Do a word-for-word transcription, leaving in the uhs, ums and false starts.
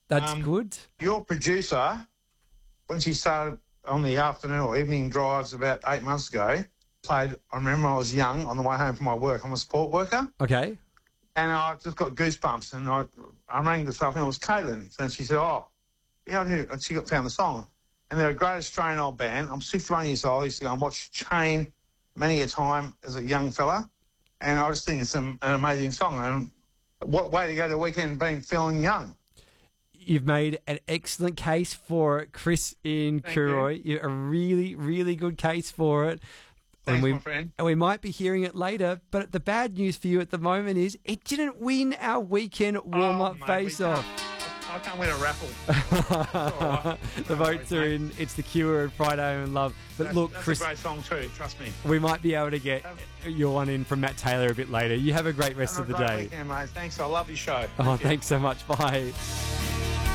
That's Um, good. Your producer, when she started on the afternoon or evening drives about eight months ago, played, I remember I was young on the way home from my work. I'm a support worker. Okay. And I just got goosebumps. And I, I rang this up and it was Caitlin. And she said, oh, yeah, I knew. And she got found the song. And they're a great Australian old band. I'm sixty-one years old. I used to go and watch Chain many a time as a young fella. And I just think it's an, an amazing song. And what way to go to the weekend being feeling young. You've made an excellent case for it, Chris in Thank Cooroy. You. A really, really good case for it. Thanks, and we, my friend. And we might be hearing it later, but the bad news for you at the moment is it didn't win our weekend warm-up Oh, mate, face-off. I can't win a raffle. Right. The votes are in. It's The Cure and Friday in Love. But That's, look, that's Chris, a great song too, trust me. we might be able to get your one in from Matt Taylor a bit later. You have a great rest Have of a the great day. weekend, mate. Thanks, I love your show. Oh, Thank you. thanks so much. Bye.